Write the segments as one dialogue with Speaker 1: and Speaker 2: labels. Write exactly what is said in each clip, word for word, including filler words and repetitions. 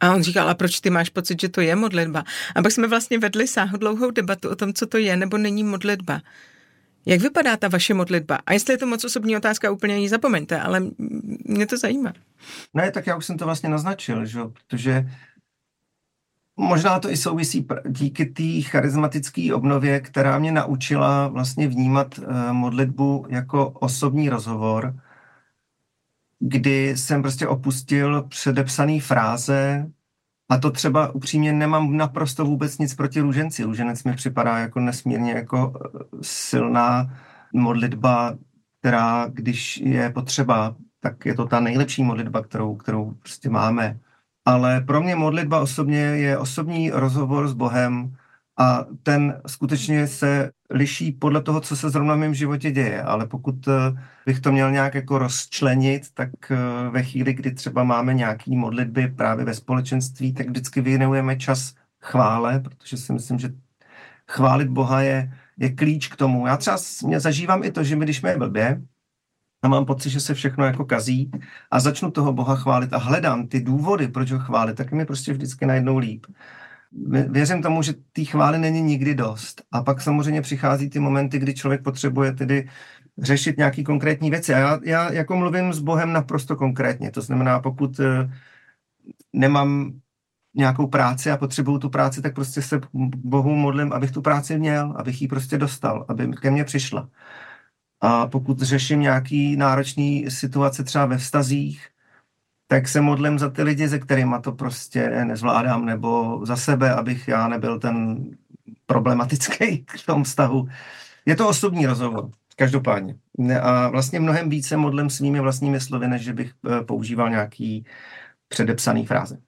Speaker 1: A on říkal, a proč ty máš pocit, že to je modlitba? A pak jsme vlastně vedli sáhodlouhou debatu o tom, co to je nebo není modlitba. Jak vypadá ta vaše modlitba? A jestli je to moc osobní otázka, úplně ji zapomeňte, ale mě to zajímá.
Speaker 2: Ne, tak já už jsem to vlastně naznačil, že? Protože možná to i souvisí díky té charismatické obnově, která mě naučila vlastně vnímat uh, modlitbu jako osobní rozhovor, kdy jsem prostě opustil předepsaný fráze a to třeba upřímně nemám naprosto vůbec nic proti růženci. Růženec mi připadá jako nesmírně jako silná modlitba, která, když je potřeba, tak je to ta nejlepší modlitba, kterou, kterou prostě máme. Ale pro mě modlitba osobně je osobní rozhovor s Bohem a ten skutečně se liší podle toho, co se zrovna v mém životě děje. Ale pokud bych to měl nějak jako rozčlenit, tak ve chvíli, kdy třeba máme nějaký modlitby právě ve společenství, tak vždycky věnujeme čas chvále, protože si myslím, že chválit Boha je, je klíč k tomu. Já třeba mě zažívám i to, že mi, když mě je blbě, a mám pocit, že se všechno jako kazí a začnu toho Boha chválit a hledám ty důvody, proč ho chválit, tak mi prostě vždycky najednou líp. Věřím tomu, že té chvály není nikdy dost. A pak samozřejmě přichází ty momenty, kdy člověk potřebuje tedy řešit nějaký konkrétní věci. A já, já jako mluvím s Bohem naprosto konkrétně. To znamená, pokud uh, nemám nějakou práci a potřebuju tu práci, tak prostě se Bohu modlím, abych tu práci měl, abych ji prostě dostal, aby ke mně přišla. A pokud řeším nějaký náročný situace třeba ve vztazích, tak se modlím za ty lidi, se kterými to prostě nezvládám, nebo za sebe, abych já nebyl ten problematický v tom vztahu. Je to osobní rozhovor, každopádně. A vlastně mnohem více modlím svými vlastními slovy, než že bych používal nějaký předepsaný fráze.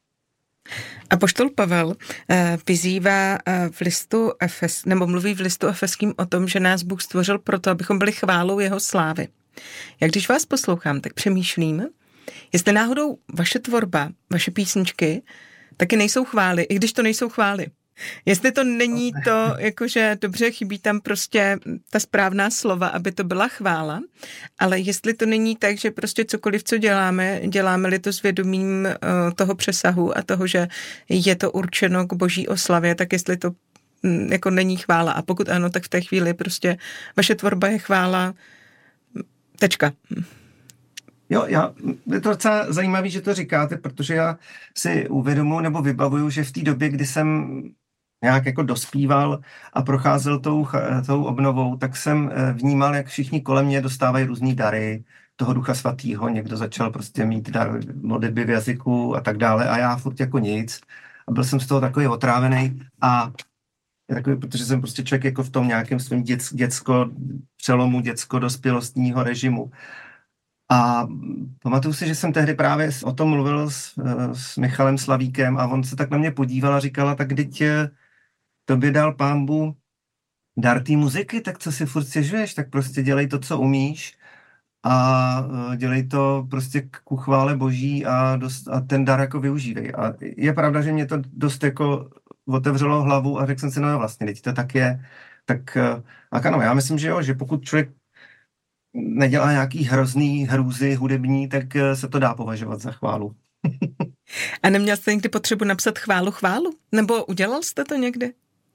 Speaker 1: Apoštol Pavel eh, vyzývá eh, v listu Efes, nebo mluví v listu Efeským o tom, že nás Bůh stvořil proto, abychom byli chválou jeho slávy. Jak když vás poslouchám, tak přemýšlím, jestli náhodou vaše tvorba, vaše písničky taky nejsou chvály, i když to nejsou chvály. Jestli to není to, jakože dobře, chybí tam prostě ta správná slova, aby to byla chvála, ale jestli to není tak, že prostě cokoliv, co děláme, děláme-li to s vědomím uh, toho přesahu a toho, že je to určeno k boží oslavě, tak jestli to um, jako není chvála. A pokud ano, tak v té chvíli prostě vaše tvorba je chvála. Tečka.
Speaker 2: Jo, já, je to docela zajímavé, že to říkáte, protože já si uvědomuji nebo vybavuju, že v té době, kdy jsem nějak jako dospíval a procházel tou, tou obnovou, tak jsem vnímal, jak všichni kolem mě dostávají různý dary toho Ducha Svatýho. Někdo začal prostě mít dar modlitby v jazyku a tak dále a já furt jako nic. A byl jsem z toho takový otrávený a takový, protože jsem prostě člověk jako v tom nějakém svém děc, děcko, přelomu děcko-dospělostního režimu. A pamatuju si, že jsem tehdy právě o tom mluvil s, s Michalem Slavíkem a on se tak na mě podíval a říkala, tak teď tobě dal Pán Bůh dar té muziky, tak co si furt stěžuješ, tak prostě dělej to, co umíš a dělej to prostě ku chvále Boží a, dost, a ten dar jako využívej. A je pravda, že mě to dost jako otevřelo hlavu a řekl jsem si, no jo, vlastně, teď to tak je. Tak a ano, já myslím, že jo, že pokud člověk nedělá nějaký hrozný hrůzy hudební, tak se to dá považovat za chválu.
Speaker 1: A neměl jste někdy potřebu napsat chválu chválu? Nebo udělal jste to někdy?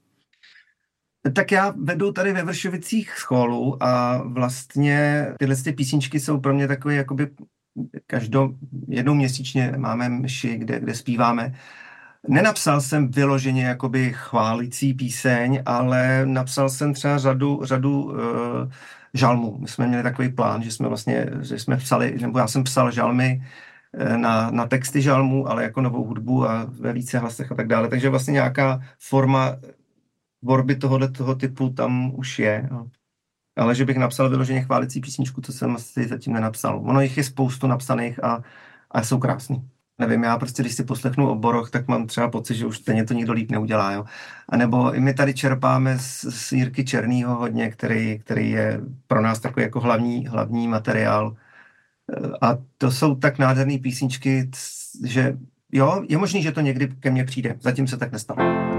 Speaker 2: Tak já vedu tady ve Vršovicích scholu a vlastně tyhle ty písničky jsou pro mě takové, jakoby každou, jednou měsíčně máme mši, kde, kde zpíváme. Nenapsal jsem vyloženě jakoby chválící píseň, ale napsal jsem třeba řadu, řadu uh, žalmů. My jsme měli takový plán, že jsme vlastně, že jsme psali, nebo já jsem psal žalmy na, na texty žalmů, ale jako novou hudbu a ve více hlasech a tak dále. Takže vlastně nějaká forma tvorby tohohle toho typu tam už je. Ale že bych napsal vyloženě chválící písničku, to jsem asi zatím nenapsal. Ono jich je spoustu napsaných a, a jsou krásný. Nevím, já prostě, když si poslechnu o Boroch, tak mám třeba pocit, že už stejně to nikdo líp neudělá, jo. A nebo i my tady čerpáme z, z Jirky Černýho hodně, který, který je pro nás takový jako hlavní, hlavní materiál. A to jsou tak nádherné písničky, že jo, je možný, že to někdy ke mně přijde. Zatím se tak nestalo.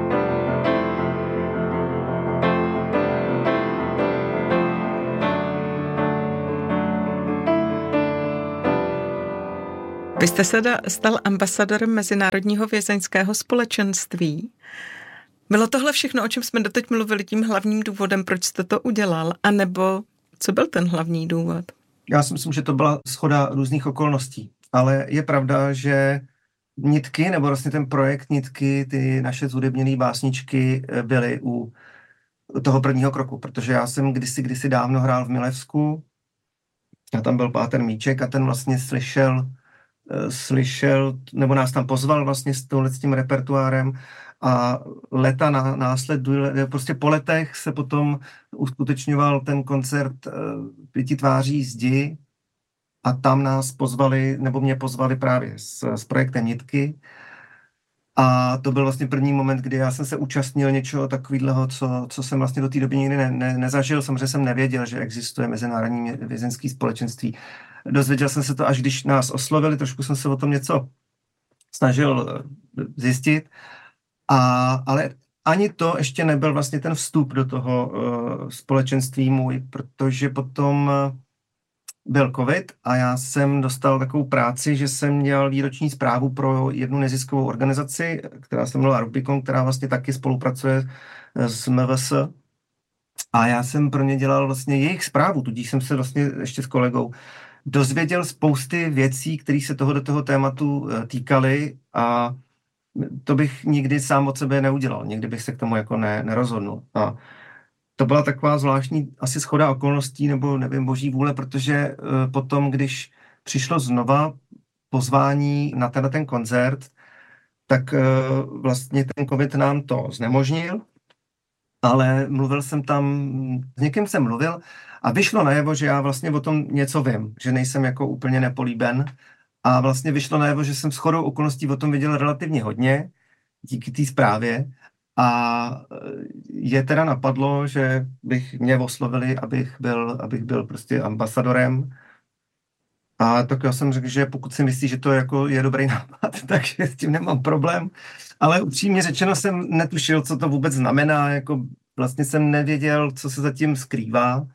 Speaker 1: Vy jste se stal ambasadorem Mezinárodního vězeňského společenství. Bylo tohle všechno, o čem jsme doteď mluvili, tím hlavním důvodem, proč jste to udělal? A nebo co byl ten hlavní důvod?
Speaker 2: Já si myslím, že to byla shoda různých okolností. Ale je pravda, že Nitky, nebo vlastně ten projekt Nitky, ty naše zhudebněné básničky byly u toho prvního kroku, protože já jsem kdysi, kdysi dávno hrál v Milevsku a tam byl Páter Míček a ten vlastně slyšel, slyšel, nebo nás tam pozval vlastně s, tohle, s tím repertoárem a leta na, následuje, prostě po letech se potom uskutečňoval ten koncert Pěti tváří zdi a tam nás pozvali, nebo mě pozvali právě s, s projektem Nitky. A to byl vlastně první moment, kdy já jsem se účastnil něčeho takového, co, co jsem vlastně do té doby nikdy ne, ne, nezažil. Samozřejmě jsem nevěděl, že existuje Mezinárodní vězeňské společenství. Dozvěděl jsem se to, až když nás oslovili, trošku jsem se o tom něco snažil zjistit. A, ale ani to ještě nebyl vlastně ten vstup do toho uh, společenství můj, protože potom uh, byl covid a já jsem dostal takovou práci, že jsem dělal výroční zprávu pro jednu neziskovou organizaci, která se jmenovala Rubicon, která vlastně taky spolupracuje s M V S. A já jsem pro ně dělal vlastně jejich zprávu, tudíž jsem se vlastně ještě s kolegou dozvěděl spousty věcí, které se toho do toho tématu týkaly a to bych nikdy sám od sebe neudělal. Nikdy bych se k tomu jako ne, nerozhodnul. A to byla taková zvláštní asi shoda okolností nebo nevím, boží vůle, protože uh, potom, když přišlo znova pozvání na ten, ten koncert, tak uh, vlastně ten covid nám to znemožnil, ale mluvil jsem tam, s někým jsem mluvil a vyšlo najevo, že já vlastně o tom něco vím, že nejsem jako úplně nepolíben a vlastně vyšlo najevo, že jsem shodou okolností o tom viděl relativně hodně díky té zprávě. A je teda napadlo, že bych mě oslovili, abych byl, abych byl prostě ambasadorem. A tak já jsem řekl, že pokud si myslí, že to jako je dobrý nápad, takže s tím nemám problém. Ale upřímně řečeno jsem netušil, co to vůbec znamená. Jako vlastně jsem nevěděl, co se zatím skrývá.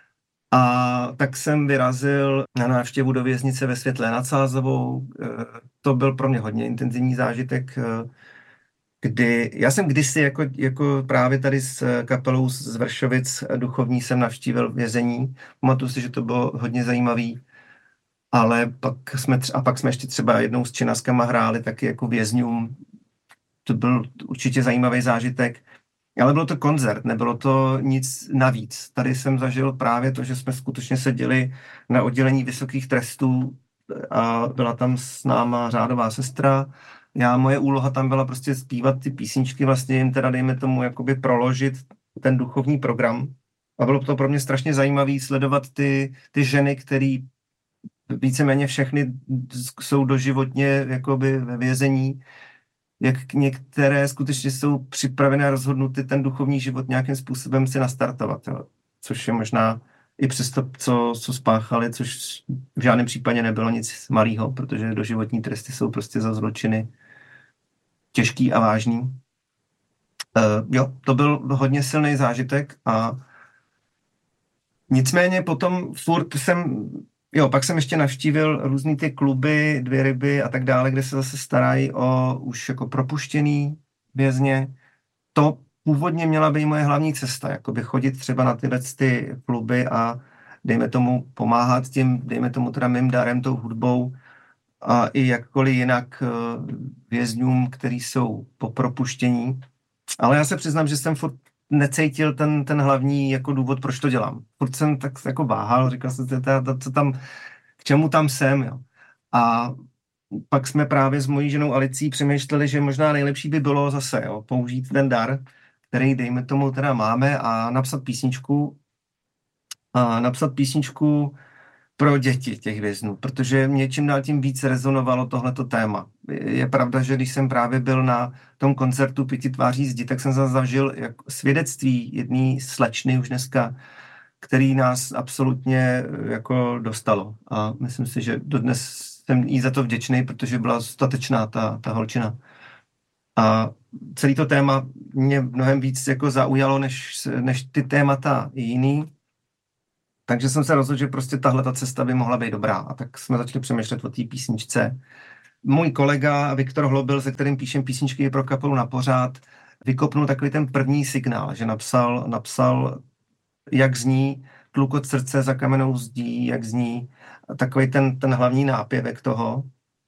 Speaker 2: A tak jsem vyrazil na návštěvu do věznice ve Světlé nad Sázavou. To byl pro mě hodně intenzivní zážitek, kdy já jsem kdysi jako, jako právě tady s kapelou z Vršovic duchovní jsem navštívil vězení. Pamatuju si, že to bylo hodně zajímavý, ale pak jsme, a pak jsme ještě třeba jednou s Činaskama hráli taky jako vězňům. To byl určitě zajímavý zážitek, ale bylo to koncert, nebylo to nic navíc. Tady jsem zažil právě to, že jsme skutečně seděli na oddělení vysokých trestů a byla tam s náma řádová sestra. Já, moje úloha tam byla prostě zpívat ty písničky, vlastně jim teda dejme tomu jakoby proložit ten duchovní program. A bylo to pro mě strašně zajímavé sledovat ty, ty ženy, které víceméně všechny jsou doživotně jakoby ve vězení, jak některé skutečně jsou připravené a rozhodnuty ten duchovní život nějakým způsobem si nastartovat. Jo. Což je možná i přes to, co, co spáchali, což v žádném případě nebylo nic malého, protože doživotní tresty jsou prostě za zločiny těžký a vážný. Uh, jo, to byl hodně silný zážitek a nicméně potom furt jsem, jo, pak jsem ještě navštívil různý ty kluby, Dvě ryby a tak dále, kde se zase starají o už jako propuštěný vězně. To původně měla být moje hlavní cesta, jakoby chodit třeba na tyhle ty kluby a dejme tomu pomáhat tím, dejme tomu teda mým darem, tou hudbou, a i jakkoliv jinak vězňům, kteří jsou po propuštění. Ale já se přiznám, že jsem furt necítil ten, ten hlavní jako důvod, proč to dělám. Furt jsem tak jako váhal, říkal jsem si, co tam, k čemu tam jsem. Jo. A pak jsme právě s mojí ženou Alicí přemýšleli, že možná nejlepší by bylo zase jo, použít ten dar, který dejme tomu teda máme a napsat písničku a napsat písničku pro děti těch věznů, protože mě čím dál tím víc rezonovalo tohleto téma. Je pravda, že když jsem právě byl na tom koncertu Pěti tváří zdi, tak jsem zažil jako svědectví jedné slečny už dneska, který nás absolutně jako dostalo. A myslím si, že dodnes jsem jí za to vděčný, protože byla statečná ta, ta holčina. A celý to téma mě mnohem víc jako zaujalo, než, než ty témata jiný. Takže jsem se rozhodl, že prostě tahle ta cesta by mohla být dobrá. A tak jsme začali přemýšlet o té písničce. Můj kolega Viktor Hlobil, se kterým píšem písničky pro kapelu Na pořád, vykopnul takový ten první signál, že napsal, napsal jak zní Tlukot srdce za kamennou zdí, jak zní takový ten, ten hlavní nápěvek toho.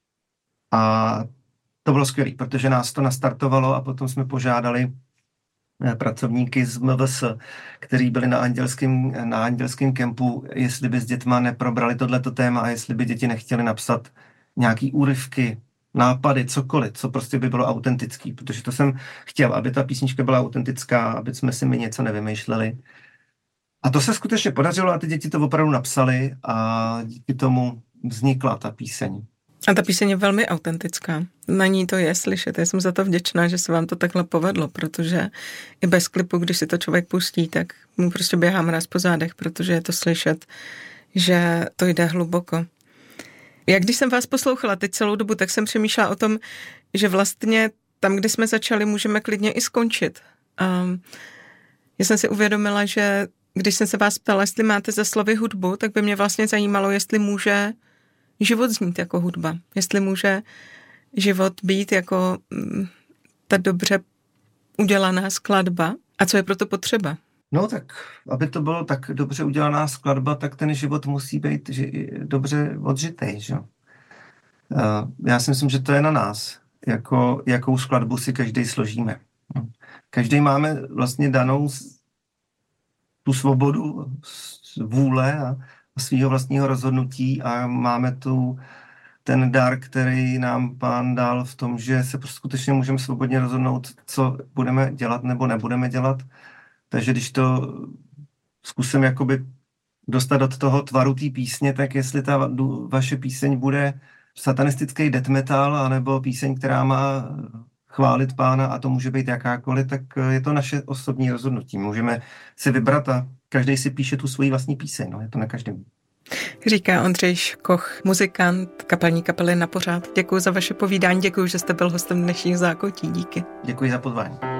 Speaker 2: A to bylo skvělé, protože nás to nastartovalo a potom jsme požádali pracovníky z M V S, kteří byli na andělském, na andělském kempu, jestli by s dětma neprobrali tohleto téma a jestli by děti nechtěli napsat nějaký úryvky, nápady, cokoliv, co prostě by bylo autentický, protože to jsem chtěl, aby ta písnička byla autentická, aby jsme si my něco nevymýšleli. A to se skutečně podařilo a ty děti to opravdu napsali a díky tomu vznikla ta píseň.
Speaker 1: A ta píseň je velmi autentická. Na ní to je slyšet. Já jsem za to vděčná, že se vám to takhle povedlo, protože i bez klipu, když si to člověk pustí, tak mu prostě běhá mráz po zádech, protože je to slyšet, že to jde hluboko. Jak když jsem vás poslouchala teď celou dobu, tak jsem přemýšlela o tom, že vlastně tam, kde jsme začali, můžeme klidně i skončit. A já jsem si uvědomila, že když jsem se vás ptala, jestli máte za slovy hudbu, tak by mě vlastně zajímalo, jestli může život znít jako hudba. Jestli může život být jako mm, ta dobře udělaná skladba a co je proto potřeba.
Speaker 2: No tak, aby to bylo tak dobře udělaná skladba, tak ten život musí být že, dobře odžitej, že? Já si myslím, že to je na nás, jako, jakou skladbu si každý složíme. Každý máme vlastně danou tu svobodu vůle a svého vlastního rozhodnutí a máme tu ten dar, který nám Pán dal v tom, že se prostě skutečně můžeme svobodně rozhodnout, co budeme dělat nebo nebudeme dělat. Takže když to zkusím jakoby dostat do toho tvaru té písně, tak jestli ta vaše píseň bude satanistický death metal, anebo píseň, která má chválit Pána a to může být jakákoliv, tak je to naše osobní rozhodnutí. Můžeme si vybrat a každý si píše tu svoji vlastní píseň, no je to na každém.
Speaker 1: Říká Ondřej Koch, muzikant kapelní kapely Na pořád. Děkuji za vaše povídání, děkuji, že jste byl hostem dnešních Zákotí. Díky.
Speaker 2: Děkuji za pozvání.